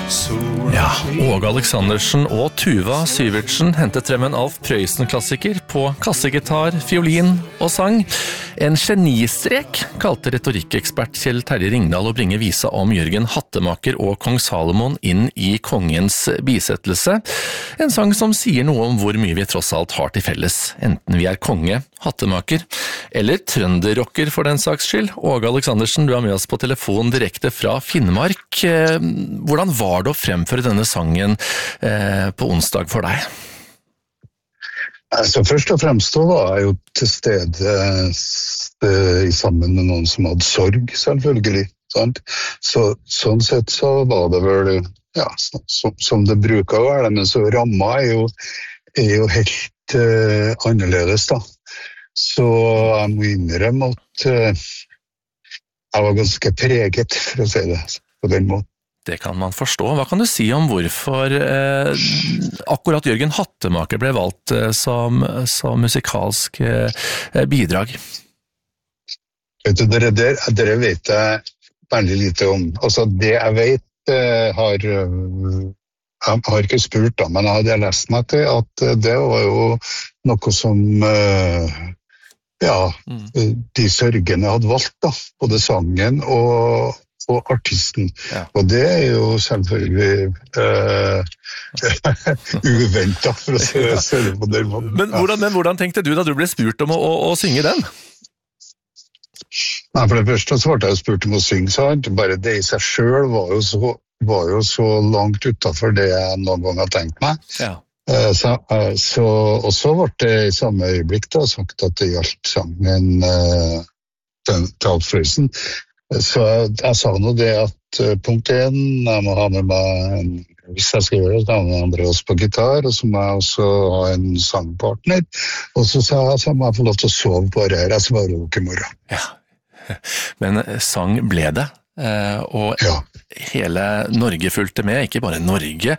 Ja, Åge Aleksandersen og Tuva Syvertsen hentet frem en Alf Prøysen-klassiker på kassegitar, fiolin og sang. En genistrek kalte retorikkekspert Kjell Terje Ringdal å bringe visa om Jørgen Hattemaker og kong Salomon inn i kongens bisettelse. En sang som sier noe om hvor mye vi tross alt har til felles, enten vi er konge, hattemaker eller trønderrocker for den saks skyld. Åge Aleksandersen, du er med oss på telefon direkte fra Finnmark. Hvordan var det å fremføre denne sangen på onsdag for deg? Altså, først og fremst var jeg jo til stede sammen med noen som hadde sorg, selvfølgelig. Sant? Sånn sett så var det vel, ja, som det bruker å være, men så ramma er jo helt annerledes da. Så jeg må innrømme at jeg var ganske preget, for å si det på den måten. Det kan man forstå. Hva kan du si om hvorfor akkurat Jørgen Hattemaker ble valgt som musikalsk bidrag? Dere vet jeg veldig lite om. Altså, det jeg vet jeg har ikke spurt da, men jeg hadde lest meg til at det var jo noe som de sørgende hadde valgt da, både sangen og artisten. Ja. Og det er jo selvfølgelig uventet, for å se det på den måten. Men hvordan tenkte du da du ble spurt om å synge den? Nei, for det første så ble jeg spurt om å synge, sant? Bare det i seg selv var jo så langt utenfor det jeg noen gang har tenkt meg. Ja. Og så ble det i samme øyeblikk da, sagt at det gjaldt sangen til Alf Prøysen. Så jeg sa nå det at punkt 1, jeg må ha med meg, hvis jeg skal gjøre det, da må Andreas på gitar, og så må jeg også ha en sangpartner. Og så sa jeg så må jeg få lov til å sove på det her, jeg svarer jo ikke i morgen. Ja, men sang ble det. Og hele Norge fulgte med, ikke bare Norge.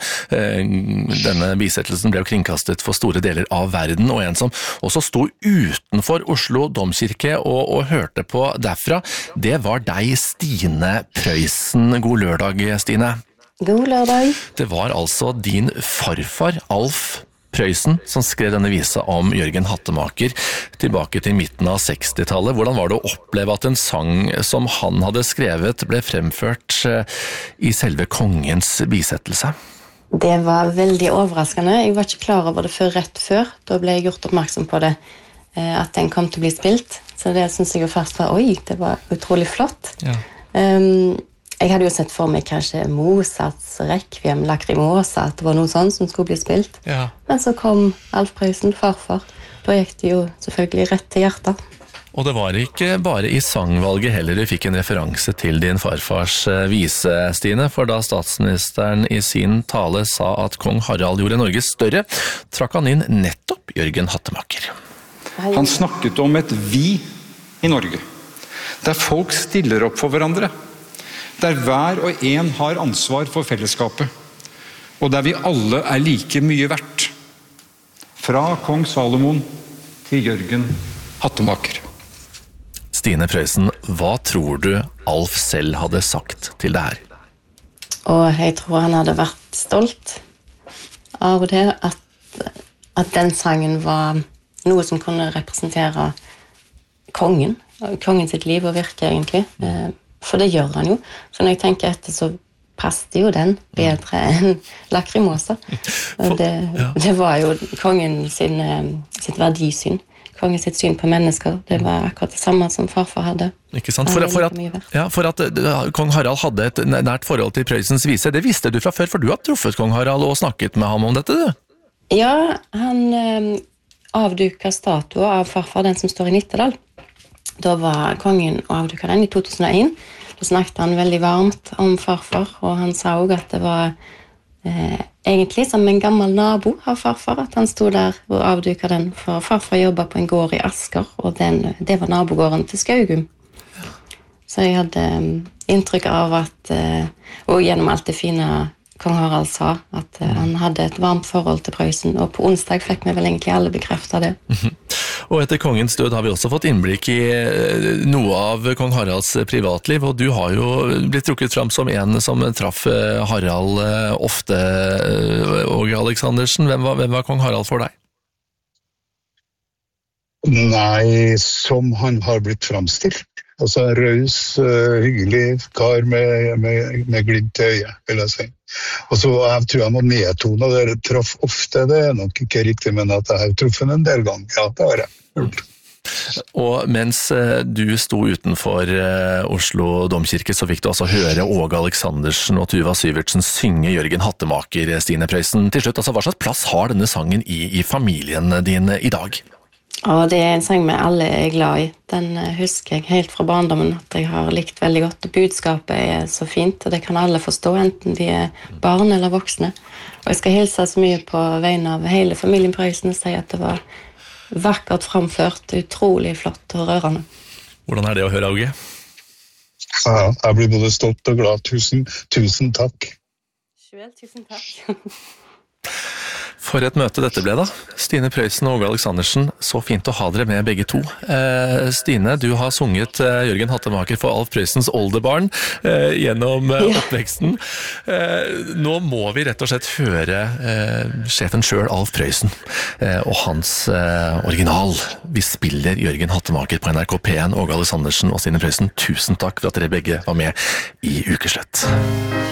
Denne bisettelsen ble jo kringkastet for store deler av verden, og en som også sto utenfor Oslo domkirke og hørte på derfra, det var deg, Stine Prøysen. God lørdag, Stine. God lørdag. Det var altså din farfar, Alf Prøysen, som skrev denne visa om Jørgen Hattemaker tilbake til midten av 60-tallet. Hvordan var det å oppleve at en sang som han hadde skrevet ble fremført i selve kongens bisettelse? Det var veldig overraskende. Jeg var ikke klar over det før rett før. Da ble jeg gjort oppmerksom på det, at den kom til å bli spilt. Så det synes jeg jo først var, det var utrolig flott. Ja. Jeg hadde jo sett for meg kanskje Mozarts Requiem, Lacrimosa, at det var noe sånt som skulle bli spilt. Ja. Men så kom Alf Prøysen, farfar. Da gikk det jo selvfølgelig rett til hjertet. Og det var ikke bare i sangvalget heller du fikk en referanse til din farfars vise, Stine, for da statsministeren i sin tale sa at kong Harald gjorde Norge større, trakk han inn nettopp Jørgen Hattemaker. Han snakket om et vi i Norge, der folk stiller opp for hverandre, der hver og en har ansvar for fellesskapet, og der vi alle er like mye verdt. Fra kong Salomon til Jørgen Hattemaker. Stine Prøysen, hva tror du Alf selv hadde sagt til det her? Og jeg tror han hadde vært stolt av det, at den sangen var noe som kunne representere kongen sitt liv og virke egentlig. For det gjør han jo. Så når jeg tenker etter, så passte jo den bedre enn Lacrimosa. Det var jo kongen sitt verdisyn. Kongen sitt syn på mennesker. Det var akkurat det samme som farfar hadde. Ikke sant? For at kong Harald hadde et nært forhold til Prøysens vise, det visste du fra før, for du har truffet kong Harald og snakket med ham om dette, du? Ja, han avduket statuen av farfar, den som står i Nittedal. Da var kongen og avduket den i 2001. Da snakket han veldig varmt om farfar, og han sa også at det var egentlig som en gammel nabo av farfar, at han stod der og avduket den, for farfar jobbet på en gård i Asker, og det var nabogården til Skaugum. Så jeg hadde inntrykk av at, og gjennom alt det fine kong Harald sa, at han hadde et varmt forhold til Prøysen, og på onsdag fikk vi vel egentlig alle bekreftet det. Og etter kongens død har vi også fått innblikk i noe av kong Haralds privatliv, og du har jo blitt trukket fram som en som traff Harald ofte, Åge Aleksandersen. Hvem var kong Harald for deg? Nei, som han har blitt framstilt. Altså en raus, hyggelig kar med glimt i øyet, vil jeg si. Og så jeg tror jeg må nedtone, og dere traff ofte, det nok ikke riktig, men at jeg har truffet en del ganger. Ja, det har jeg gjort. Og mens du sto utenfor Oslo domkirke, så fikk du altså høre Åge Aleksandersen og Tuva Syvertsen synge Jørgen Hattemaker, Stine Prøysen. Til slutt, altså, hva slags plass har denne sangen i familien din i dag? Ja, det en sang vi alle glad i. Den husker jeg helt fra barndommen at jeg har likt veldig godt. Budskapet så fint, og det kan alle forstå, enten de barn eller voksne. Og jeg skal hilse så mye på vegne av hele familien Prøysen og si at det var vakkert framført, utrolig flott og rørende. Hvordan det å høre, Åge? Ja, jeg blir både stolt og glad. Tusen takk. Tusen takk. For et møte dette ble da. Stine Prøysen og Åge Aleksandersen, så fint å ha dere med begge to. Stine, du har sunget Jørgen Hattemaker for Alf Prøysens oldebarn gjennom oppveksten. Nå må vi rett og slett høre sjefen selv, Alf Prøysen, og hans original. Vi spiller Jørgen Hattemaker på NRK P1. Åge Aleksandersen og Stine Prøysen, tusen takk for at dere begge var med i Ukeslutt.